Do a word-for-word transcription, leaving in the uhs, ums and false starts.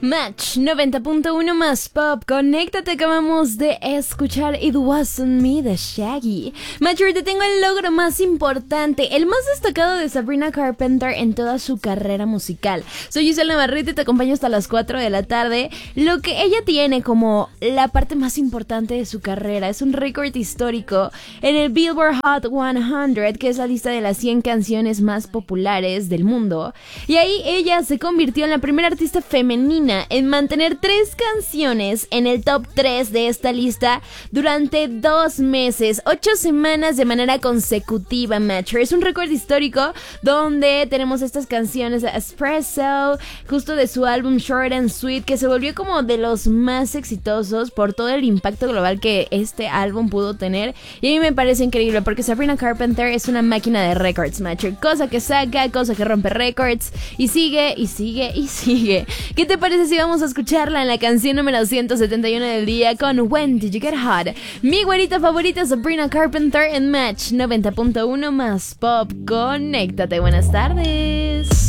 Match noventa punto uno más pop. Conéctate, acabamos de escuchar It Wasn't Me de Shaggy. Matcher, te tengo el logro más importante, el más destacado de Sabrina Carpenter en toda su carrera musical. Soy Giselle Navarrete y te acompaño hasta las cuatro de la tarde. Lo que ella tiene como la parte más importante de su carrera es un récord histórico en el Billboard Hot cien, que es la lista de las cien canciones más populares del mundo. Y ahí ella se convirtió en la primera artista femenina en mantener tres canciones en el top tres de esta lista durante dos meses, ocho semanas de manera consecutiva, Matcher. Es un récord histórico donde tenemos estas canciones de Espresso, justo de su álbum Short and Sweet, que se volvió como de los más exitosos por todo el impacto global que este álbum pudo tener. Y a mí me parece increíble porque Sabrina Carpenter es una máquina de records, Matcher. Cosa que saca, cosa que rompe récords y sigue y sigue y sigue. ¿Qué te parece si vamos a escucharla en la canción número ciento setenta y uno del día con When Did You Get Hot? Mi güerita favorita, Sabrina Carpenter en Match noventa punto uno más pop. Conéctate, buenas tardes.